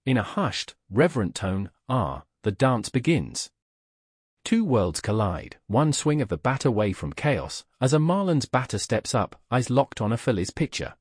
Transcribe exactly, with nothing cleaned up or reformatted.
In a hushed, reverent tone, ah, the dance begins. Two worlds collide, one swing of the bat away from chaos, as a Marlins batter steps up, eyes locked on a Phillies pitcher.